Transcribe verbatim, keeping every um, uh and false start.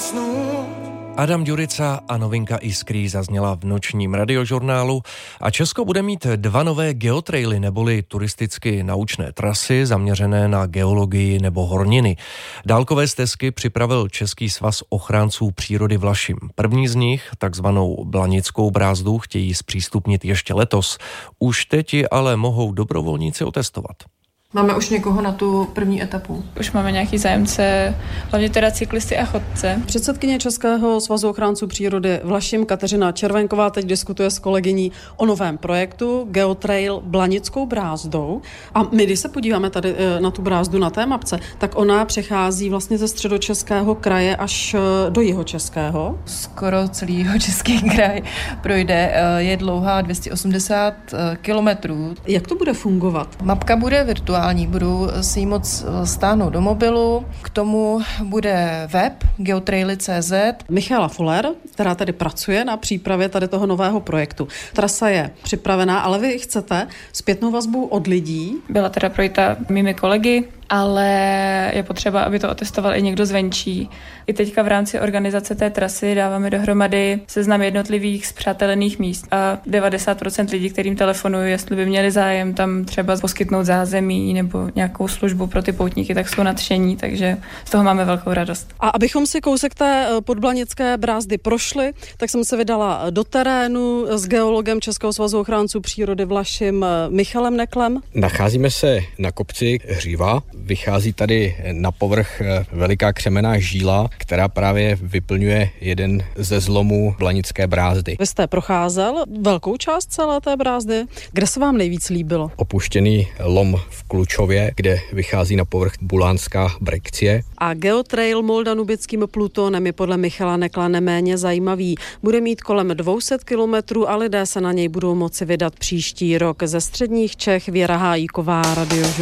zasnout. Adam Ďurica a novinka Iskrý zazněla v nočním radiožurnálu a Česko bude mít dva nové geotraily neboli turisticky naučné trasy zaměřené na geologii nebo horniny. Dálkové stezky připravil Český svaz ochránců přírody Vlašim. První z nich, takzvanou Blanickou brázdu, chtějí zpřístupnit ještě letos. Už teď ji ale mohou dobrovolníci otestovat. Máme už někoho na tu první etapu? Už máme nějaký zájemce, hlavně teda cyklisty a chodce. Předsedkyně Českého svazu ochránců přírody Vlašim Kateřina Červenková teď diskutuje s kolegyní o novém projektu Geotrail Blanickou brázdou. A my, když se podíváme tady na tu brázdu na té mapce, tak ona přechází vlastně ze středočeského kraje až do jihočeského. Skoro celý jihočeský kraj projde, je dlouhá dvě stě osmdesát kilometrů. Jak to bude fungovat? Mapka bude virtuální. Budou si ji moc stáhnout do mobilu. K tomu bude web geotraily tečka cé zet. Michaela Fuller, která tady pracuje na přípravě tady toho nového projektu. Trasa je připravená, ale vy chcete zpětnou vazbu od lidí. Byla teda projita mými kolegy, ale je potřeba, aby to otestoval i někdo zvenčí. I teďka v rámci organizace té trasy dáváme dohromady seznam jednotlivých spřátelených míst a devadesát procent lidí, kterým telefonuju, jestli by měli zájem tam třeba poskytnout zázemí nebo nějakou službu pro ty poutníky, tak jsou nadšení, takže z toho máme velkou radost. A abychom si kousek té podblanické brázdy prošli, tak jsem se vydala do terénu s geologem Českého svazu ochránců přírody Vlašim Michalem Neklem. Nacházíme se na kopci Hříva. Vychází tady na povrch veliká křemenná žíla, která právě vyplňuje jeden ze zlomů Blanické brázdy. Vy jste procházel velkou část celé té brázdy. Kde se vám nejvíc líbilo? Opuštěný lom v Klučově, kde vychází na povrch Bulánská brekcie. A geotrail Moldanubickým Plutónem je podle Michala Nekla neméně zajímavý. Bude mít kolem dvě stě kilometrů a lidé se na něj budou moci vydat příští rok. Ze středních Čech Věra Hájíková, Radio